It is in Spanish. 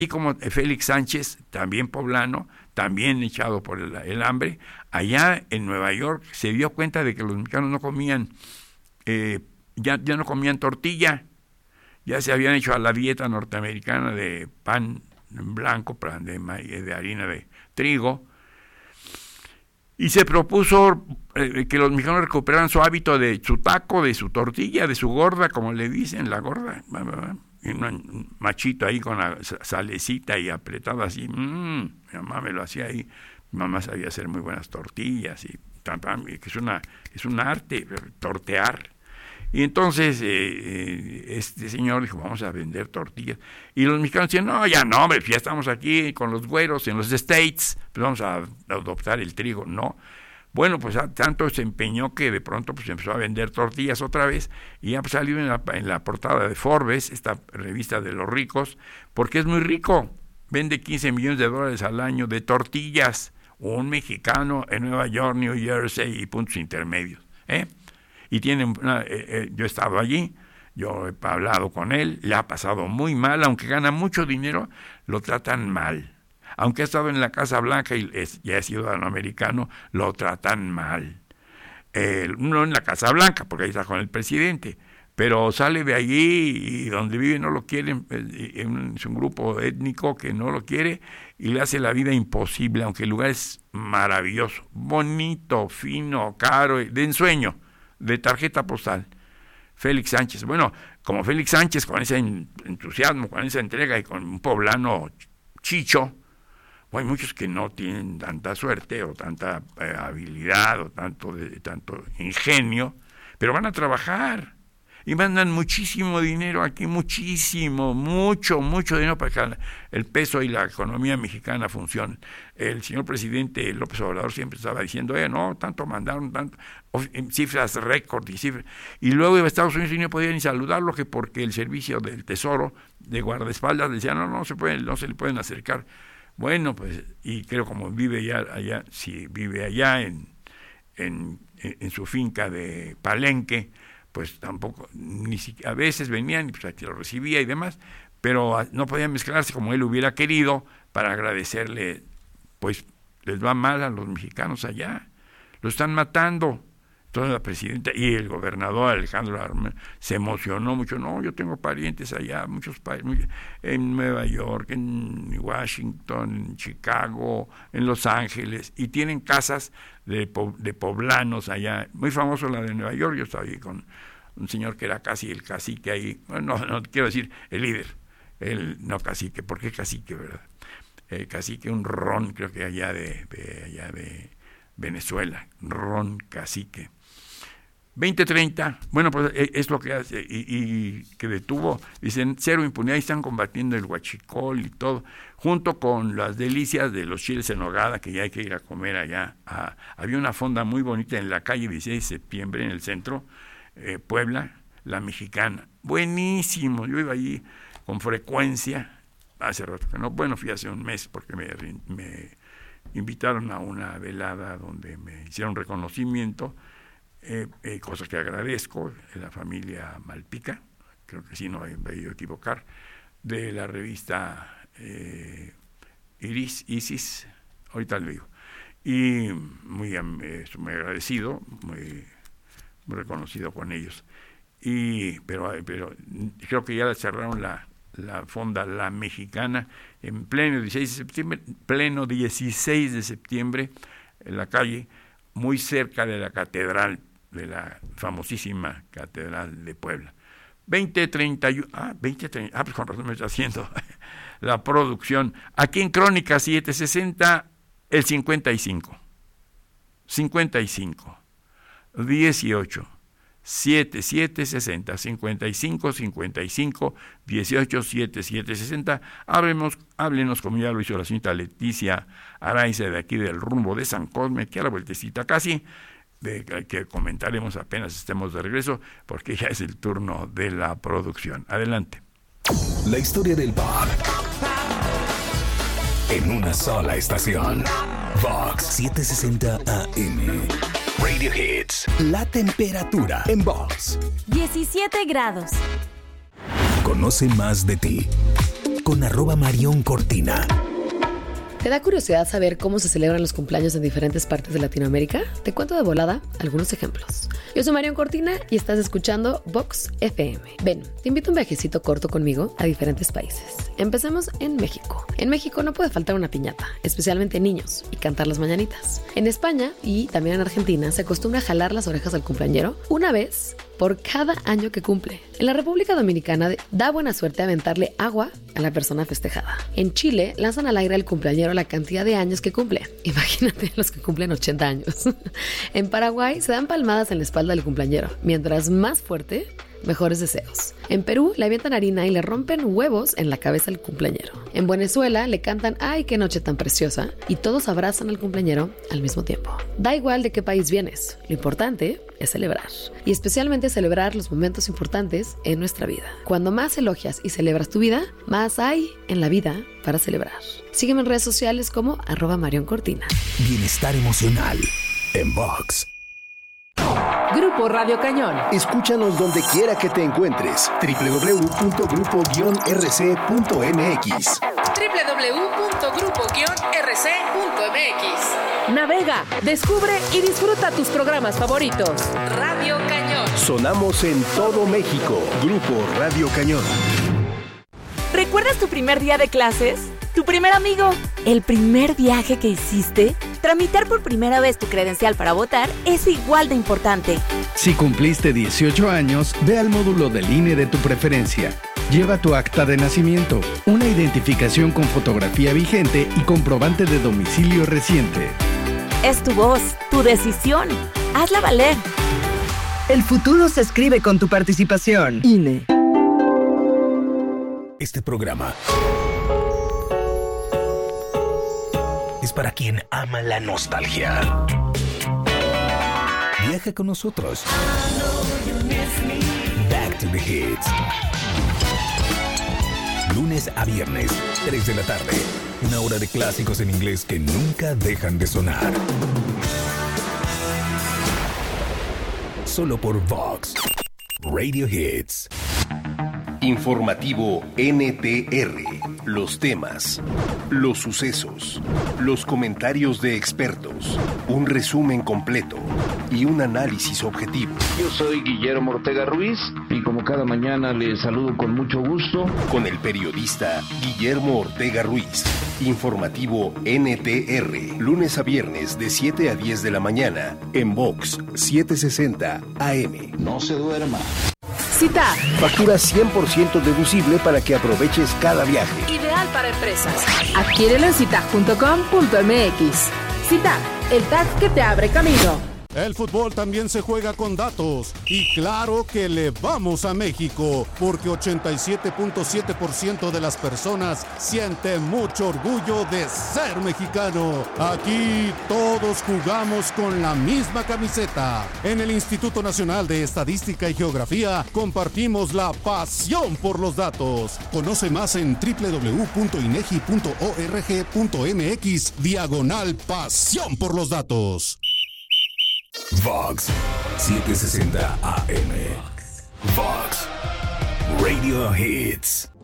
Y como Félix Sánchez, también poblano, también echado por el hambre, allá en Nueva York se dio cuenta de que los mexicanos no comían, ya no comían tortilla, ya se habían hecho a la dieta norteamericana de pan blanco, de harina de trigo, y se propuso que los mexicanos recuperaran su hábito de su taco, de su tortilla, de su gorda, como le dicen, la gorda, un machito ahí con la salecita y apretado así. Mi mamá me lo hacía ahí. Mi mamá sabía hacer muy buenas tortillas y que es un arte, tortear. Y entonces este señor dijo, vamos a vender tortillas. Y los mexicanos decían, no, hombre, ya estamos aquí con los güeros en los States, pues vamos a adoptar el trigo. No. Bueno, pues tanto se empeñó que de pronto pues empezó a vender tortillas otra vez y ya salió en la portada de Forbes, esta revista de los ricos, porque es muy rico. Vende $15 millones al año de tortillas. Un mexicano en Nueva York, New Jersey y puntos intermedios. Y tiene yo he estado allí, yo he hablado con él, le ha pasado muy mal, aunque gana mucho dinero, lo tratan mal. Aunque ha estado en la Casa Blanca y ya es ciudadano americano, lo tratan mal. No en la Casa Blanca, porque ahí está con el presidente, pero sale de allí y donde vive no lo quieren, es un grupo étnico que no lo quiere y le hace la vida imposible, aunque el lugar es maravilloso, bonito, fino, caro, de ensueño, de tarjeta postal. Félix Sánchez, bueno, como Félix Sánchez, con ese entusiasmo, con esa entrega y con un poblano chicho, hay muchos que no tienen tanta suerte o tanta habilidad o tanto ingenio, pero van a trabajar y mandan muchísimo dinero aquí, mucho dinero para que el peso y la economía mexicana funcionen. El señor presidente López Obrador siempre estaba diciendo, no, tanto mandaron, cifras récord y luego de Estados Unidos no podía ni saludarlo porque el servicio del Tesoro de guardaespaldas decía, no se le pueden acercar. Bueno, pues, y creo como vive allá, si vive allá en su finca de Palenque, pues tampoco, ni siquiera, a veces venían y pues aquí lo recibía y demás, pero no podían mezclarse como él hubiera querido para agradecerle, pues les va mal a los mexicanos allá, lo están matando. Entonces la presidenta y el gobernador Alejandro Armenta se emocionó mucho. No, yo tengo parientes allá, muchos en Nueva York, en Washington, en Chicago, en Los Ángeles, y tienen casas de poblanos allá. Muy famoso la de Nueva York, yo estaba ahí con un señor que era casi el cacique ahí, bueno, no quiero decir el líder, no cacique, ¿por qué cacique, verdad? El cacique, un ron, creo que allá de Venezuela, ron cacique. 2030, bueno, pues es lo que hace y que detuvo, dicen, cero impunidad, y están combatiendo el huachicol y todo, junto con las delicias de los chiles en nogada, que ya hay que ir a comer allá. Había una fonda muy bonita en la calle 16 de septiembre, en el centro, Puebla, La Mexicana, buenísimo, yo iba allí con frecuencia, hace rato que no, bueno, fui hace un mes porque me invitaron a una velada donde me hicieron reconocimiento, cosas que agradezco, la familia Malpica, creo que sí, no he podido equivocar, de la revista Isis, ahorita lo digo, y muy agradecido, muy reconocido con ellos, pero creo que ya cerraron la fonda La Mexicana en pleno 16 de septiembre, en la calle, muy cerca de la catedral, de la famosísima Catedral de Puebla. 2031, pues con razón me está haciendo la producción. Aquí en Crónica 760, el 55, 18, 7760, 55, 18, 7760. Háblenos como ya lo hizo la señorita Leticia Araiza de aquí del rumbo de San Cosme, que a la vueltecita casi, que comentaremos apenas estemos de regreso, porque ya es el turno de la producción. Adelante. La historia del pop en una sola estación. Vox 760 AM. Radio Hits. La temperatura en Vox. 17 grados. Conoce más de ti con @MarionCortina. ¿Te da curiosidad saber cómo se celebran los cumpleaños en diferentes partes de Latinoamérica? Te cuento de volada algunos ejemplos. Yo soy Marion Cortina y estás escuchando Vox FM. Ven, te invito a un viajecito corto conmigo a diferentes países. Empecemos en México. En México no puede faltar una piñata, especialmente niños, y cantar las mañanitas. En España y también en Argentina se acostumbra jalar las orejas al cumpleañero una vez por cada año que cumple. En la República Dominicana da buena suerte aventarle agua a la persona festejada. En Chile lanzan al aire al cumpleañero la cantidad de años que cumple. Imagínate los que cumplen 80 años. En Paraguay se dan palmadas en la espalda del cumpleañero. Mientras más fuerte, mejores deseos. En Perú le avientan harina y le rompen huevos en la cabeza al cumpleañero. En Venezuela le cantan ¡ay, qué noche tan preciosa! Y todos abrazan al cumpleañero al mismo tiempo. Da igual de qué país vienes, lo importante es celebrar. Y especialmente celebrar los momentos importantes en nuestra vida. Cuando más elogias y celebras tu vida, más hay en la vida para celebrar. Sígueme en redes sociales como @MarionCortina. Bienestar emocional en Vox. Grupo Radio Cañón. Escúchanos donde quiera que te encuentres. www.grupo-rc.mx. www.grupo-rc.mx. Navega, descubre y disfruta tus programas favoritos. Radio Cañón. Sonamos en todo México. Grupo Radio Cañón. ¿Recuerdas tu primer día de clases? ¿Tu primer amigo? ¿El primer viaje que hiciste? Tramitar por primera vez tu credencial para votar es igual de importante. Si cumpliste 18 años, ve al módulo del INE de tu preferencia. Lleva tu acta de nacimiento, una identificación con fotografía vigente y comprobante de domicilio reciente. Es tu voz, tu decisión. Hazla valer. El futuro se escribe con tu participación. INE. Este programa es para quien ama la nostalgia. Viaja con nosotros. Back to the Hits. Lunes a viernes, 3 de la tarde. Una hora de clásicos en inglés que nunca dejan de sonar. Solo por Vox Radio Hits. Informativo NTR. Los temas, los sucesos, los comentarios de expertos, un resumen completo y un análisis objetivo. Yo soy Guillermo Ortega Ruiz y como cada mañana les saludo con mucho gusto. Con el periodista Guillermo Ortega Ruiz. Informativo NTR. Lunes a viernes de 7 a 10 de la mañana en Vox 760 AM. No se duerma. CITAP. Factura 100% deducible para que aproveches cada viaje. Ideal para empresas. Adquiérelo en citag.com.mx. CITAP, el tag que te abre camino. El fútbol también se juega con datos y claro que le vamos a México porque 87.7% de las personas sienten mucho orgullo de ser mexicano. Aquí todos jugamos con la misma camiseta. En el Instituto Nacional de Estadística y Geografía compartimos la pasión por los datos. Conoce más en www.inegi.org.mx/pasión por los datos. Vox 760 AM. Vox Radio Hits.